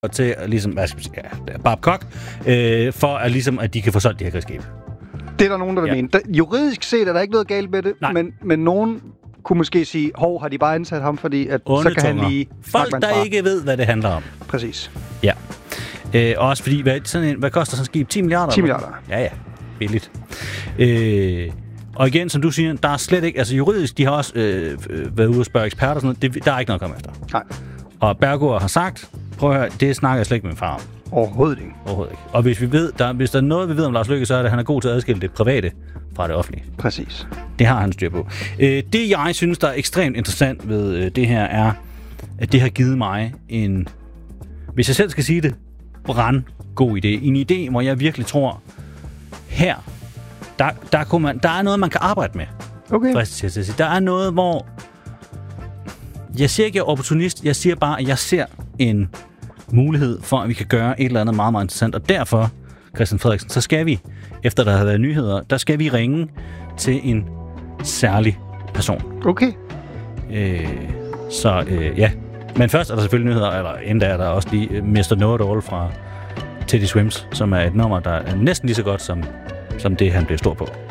til ligesom, Babcock, for at, ligesom, at de kan få solgt de her krigsskibe. Det er der nogen, der vil mene. Juridisk set er der ikke noget galt med det, men nogen kunne måske sige, har de bare ansat ham, fordi at, så kan han lige... Folk, der ikke ved, hvad det handler om. Præcis. Ja. Også fordi, hvad koster sådan en skib? 10 milliarder? 10 milliarder. Ja, billigt. Og igen, som du siger, der er slet ikke... Altså juridisk, de har også været ude og spørge eksperter og sådan noget. Der er ikke noget at komme efter. Nej. Og Berggaard har sagt, prøv at høre, det snakker jeg slet ikke med min far om. Overhovedet ikke. Og hvis der er noget, vi ved om Lars Løkke, så er det, at han er god til at adskille det private fra det offentlige. Præcis. Det har han styr på. Det, jeg synes, der er ekstremt interessant ved det her, er, at det har givet mig en... Hvis jeg selv skal sige det, brandgod idé. En idé, hvor jeg virkelig tror, her, der er noget, man kan arbejde med. Okay. Der er noget, hvor... Jeg siger ikke, jeg er opportunist. Jeg siger bare, at jeg ser en mulighed for, at vi kan gøre et eller andet meget, meget interessant. Og derfor, Christian Frederiksen, så skal vi, efter der har været nyheder, der skal vi ringe til en særlig person. Okay. Ja. Men først er der selvfølgelig nyheder, eller endda er der også lige Mr. Know-It-All fra Teddy Swims, som er et nummer, der er næsten lige så godt som det, han blev stor på.